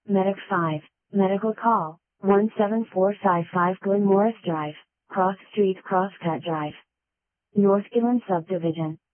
Medic 5, medical call, 17455 Glen Morris Drive, Cross Street Crosscut Drive. North Gillen Subdivision.